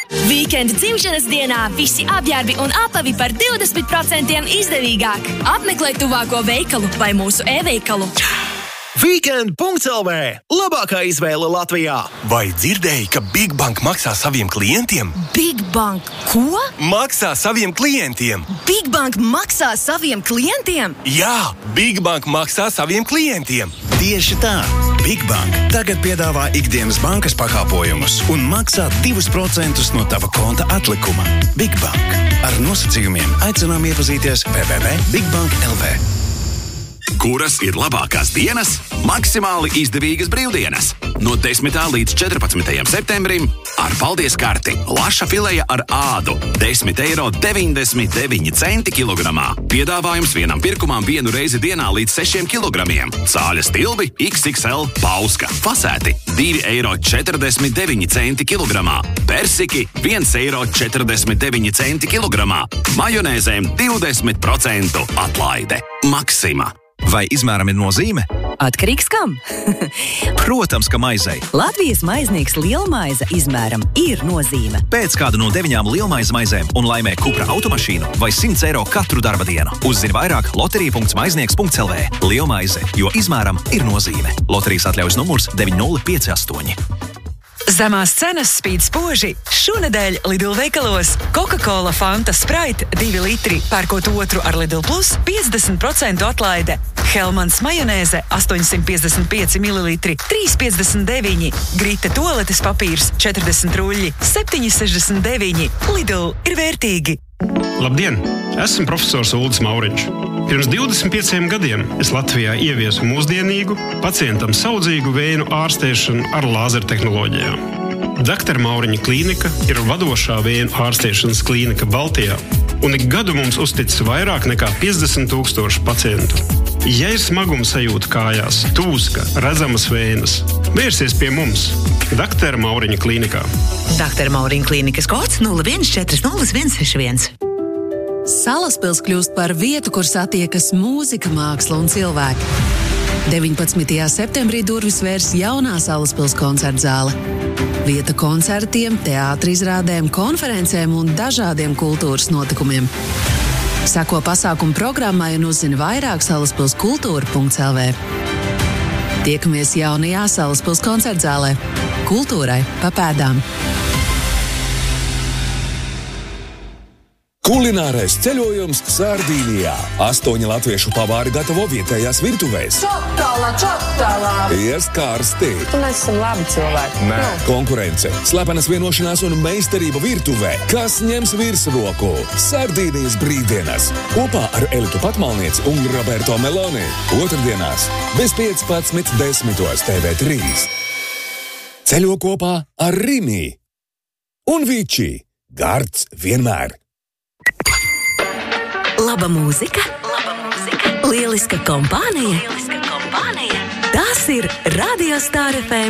Weekend dzimšanas dienā visi apģērbi un apavi par 20% izdevīgāk. Apmeklē tuvāko veikalu vai mūsu e-veikalu. Weekend.lv – labākā izvēle Latvijā. Vai dzirdēji, ka Big Bank maksā saviem klientiem? Big Bank ko? Maksā saviem klientiem. Big Bank maksā saviem klientiem? Jā, Big Bank maksā saviem klientiem. Tieši tā. Big Bank tagad piedāvā ikdienas bankas pakāpojumus un maksā 2% no tava konta atlikuma. Big Bank. Ar nosacījumiem aicinām iepazīties www.bigbank.lv. Kuras ir labākās dienas? Maksimāli izdevīgas brīvdienas. No 10. līdz 14. septembrim ar paldies karti laša fileja ar ādu 10,99 € kilogramā. Piedāvājums vienam pirkumam vienu reizi dienā līdz 6 kilogramiem. Cāļas tilbi XXL pauska. Fasēti 2,49 € kilogramā. Persiki 1,49 € kilogramā. Majonēzēm 20% atlaide. Maksima. Vai izmēram ir nozīme? Atkarīgs kam? Protams, ka maizei. Latvijas maiznieks lielmaize izmēram ir nozīme. Pēc kādu no 9 lielmaize maizēm un laimē Cupra automašīnu vai 100 € katru darba dienu. Uzzini vairāk loterija.maiznieks.lv. Lielmaize, jo izmēram ir nozīme. Loterijas atļaujas numurs 9058. Zemās cenas spīd spoži. Šonedēļ Lidl veikalos Coca-Cola, Fanta, Sprite 2 litri, pērkot otru ar Lidl Plus 50% atlaide. Hellmans majonēze 855 ml 3,59. Grita toaletes papīrs 40 ruļļi 7,69. Lidl ir vērtīgi. Labdien! Esmu profesors Uldis Mauriņš. Pirms 25 gadiem es Latvijā ieviesu mūsdienīgu, pacientam saudzīgu vēju ārstēšanu ar lāzertehnoloģijām. Dr. Mauriņa klīnika ir vadošā vēju ārstēšanas klīnika Baltijā, un ik gadu mums uzticis vairāk nekā 50,000 pacientu. Ja ir smaguma sajūta kājās, tūska, redzamas vējas, vērsies pie mums, Dr. Mauriņa klīnikā. Dr. Mauriņa klīnikas kods 0140 161. Salaspils kļūst par vietu, kur satiekas mūzika, māksla un cilvēki. 19. septembrī durvis vērs jaunā Salaspils koncertzāle. Vieta koncertiem, teātra izrādēm, konferencēm un dažādiem kultūras notikumiem. Seko pasākumu programmai un uzzini vairāk salaspilskultūra.lv. Tiekamies jaunajā Salaspils koncertzālē. Kultūrai pa pēdām. Kulinārais ceļojums Sardīnijā. 8 latviešu pavāri gatavo vietējās virtuvēs. Čotala! Iest karsti. Mēs esam labi cilvēki. Nē. Konkurence, slepenas vienošanās un meistarība virtuvē. Kas ņems virsroku? Sardīnijas brīvdienas. Kopā ar Elitu Patmalnieci un Roberto Meloni. Otrdienās bez 15.10 TV3. Ceļo kopā ar Rimi. Un Viči. Gards vienmēr. Laba mūzika, lieliska kompānija. Tas ir Radio Star FM